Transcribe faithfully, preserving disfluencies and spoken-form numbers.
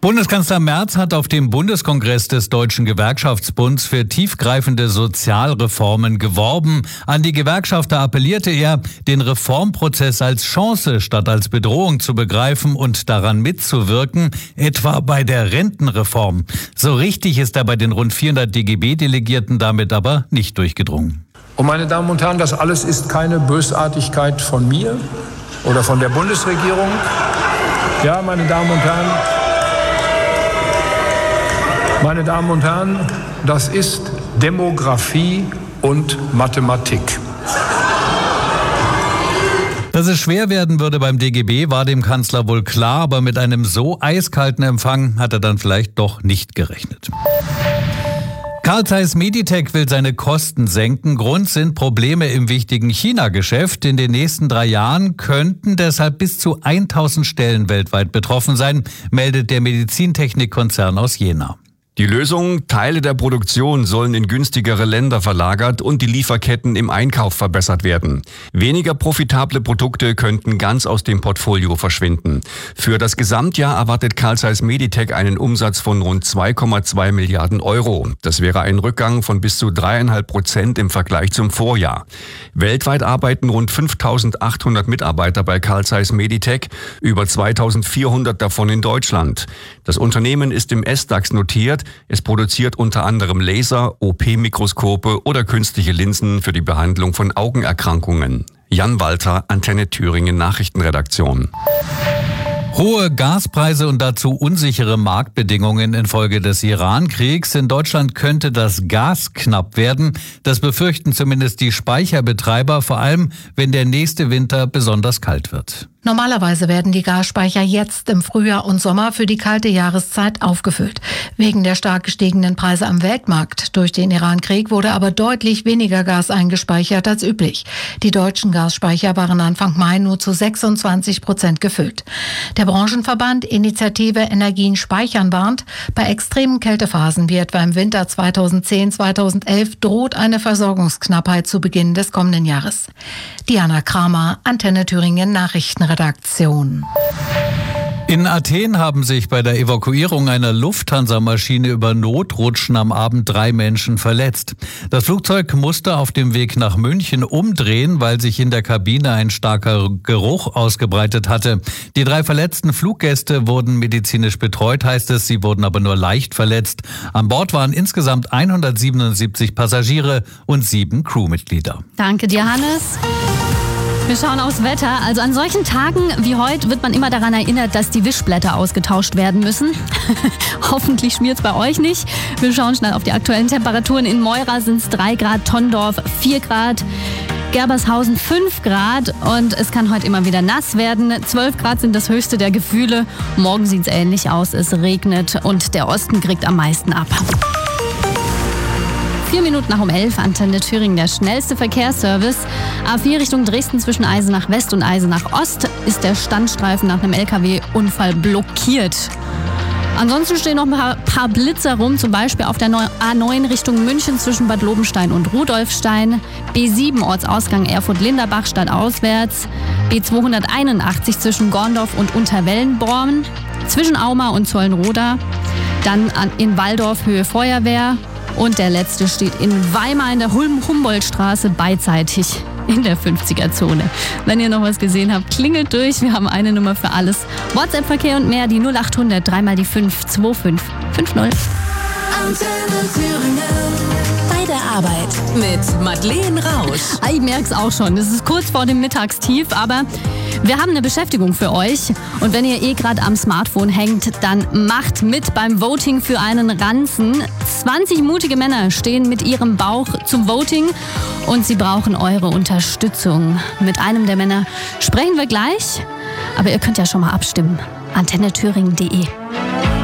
Bundeskanzler Merz hat auf dem Bundeskongress des Deutschen Gewerkschaftsbunds für tiefgreifende Sozialreformen geworben. An die Gewerkschafter appellierte er, den Reformprozess als Chance statt als Bedrohung zu begreifen und daran mitzuwirken, etwa bei der Rentenreform. So richtig ist er bei den rund vierhundert D G B-Delegierten damit aber nicht durchgedrungen. Und meine Damen und Herren, das alles ist keine Bösartigkeit von mir oder von der Bundesregierung. Ja, meine Damen und Herren, meine Damen und Herren, das ist Demografie und Mathematik. Dass es schwer werden würde beim D G B, war dem Kanzler wohl klar, aber mit einem so eiskalten Empfang hat er dann vielleicht doch nicht gerechnet. Carl Zeiss Meditec will seine Kosten senken. Grund sind Probleme im wichtigen China-Geschäft. In den nächsten drei Jahren könnten deshalb bis zu tausend Stellen weltweit betroffen sein, meldet der Medizintechnikkonzern aus Jena. Die Lösung: Teile der Produktion sollen in günstigere Länder verlagert und die Lieferketten im Einkauf verbessert werden. Weniger profitable Produkte könnten ganz aus dem Portfolio verschwinden. Für das Gesamtjahr erwartet Carl Zeiss Meditec einen Umsatz von rund zwei Komma zwei Milliarden Euro. Das wäre ein Rückgang von bis zu dreieinhalb Prozent im Vergleich zum Vorjahr. Weltweit arbeiten rund fünftausendachthundert Mitarbeiter bei Carl Zeiss Meditec, über zweitausendvierhundert davon in Deutschland. Das Unternehmen ist im S DAX notiert. Es produziert unter anderem Laser, O P-Mikroskope oder künstliche Linsen für die Behandlung von Augenerkrankungen. Jan Walter, Antenne Thüringen Nachrichtenredaktion. Hohe Gaspreise und dazu unsichere Marktbedingungen infolge des Iran-Kriegs. In Deutschland könnte das Gas knapp werden. Das befürchten zumindest die Speicherbetreiber, vor allem wenn der nächste Winter besonders kalt wird. Normalerweise werden die Gasspeicher jetzt im Frühjahr und Sommer für die kalte Jahreszeit aufgefüllt. Wegen der stark gestiegenen Preise am Weltmarkt durch den Iran-Krieg wurde aber deutlich weniger Gas eingespeichert als üblich. Die deutschen Gasspeicher waren Anfang Mai nur zu sechsundzwanzig Prozent gefüllt. Der Branchenverband Initiative Energien speichern warnt, bei extremen Kältephasen wie etwa im Winter zweitausendzehn zweitausendelf droht eine Versorgungsknappheit zu Beginn des kommenden Jahres. Diana Kramer, Antenne Thüringen Nachrichtenredaktion. Redaktion. In Athen haben sich bei der Evakuierung einer Lufthansa-Maschine über Notrutschen am Abend drei Menschen verletzt. Das Flugzeug musste auf dem Weg nach München umdrehen, weil sich in der Kabine ein starker Geruch ausgebreitet hatte. Die drei verletzten Fluggäste wurden medizinisch betreut, heißt es. Sie wurden aber nur leicht verletzt. An Bord waren insgesamt hundertsiebenundsiebzig Passagiere und sieben Crewmitglieder. Danke dir, Hannes. Wir schauen aufs Wetter. Also an solchen Tagen wie heute wird man immer daran erinnert, dass die Wischblätter ausgetauscht werden müssen. Hoffentlich schmiert es bei euch nicht. Wir schauen schnell auf die aktuellen Temperaturen. In Meura sind es drei Grad, Tondorf vier Grad, Gerbershausen fünf Grad und es kann heute immer wieder nass werden. zwölf Grad sind das höchste der Gefühle. Morgen sieht es ähnlich aus. Es regnet und der Osten kriegt am meisten ab. Vier Minuten nach um elf, Antenne Thüringen, der schnellste Verkehrsservice. A vier Richtung Dresden zwischen Eisenach West und Eisenach Ost ist der Standstreifen nach einem L K W-Unfall blockiert. Ansonsten stehen noch ein paar, paar Blitzer rum, zum Beispiel auf der A neun Richtung München zwischen Bad Lobenstein und Rudolfstein, B sieben Ortsausgang Erfurt-Linderbach stadtauswärts, B zweihunderteinundachtzig zwischen Gorndorf und Unterwellenborn, zwischen Auma und Zollenroda, dann in Walldorf Höhe Feuerwehr. Und der letzte steht in Weimar in der Humboldtstraße beidseitig in der fünfziger-Zone. Wenn ihr noch was gesehen habt, klingelt durch. Wir haben eine Nummer für alles. WhatsApp-Verkehr und mehr, die null achthundert drei mal die fünf zwei fünf fünf null. Antenne Thüringen. Bei der Arbeit mit Madeleine Rausch. Ich merke es auch schon. Es ist kurz vor dem Mittagstief, aber wir haben eine Beschäftigung für euch. Und wenn ihr eh gerade am Smartphone hängt, dann macht mit beim Voting für einen Ranzen. zwanzig mutige Männer stehen mit ihrem Bauch zum Voting und sie brauchen eure Unterstützung. Mit einem der Männer sprechen wir gleich, aber ihr könnt ja schon mal abstimmen. antenne thüringen punkt de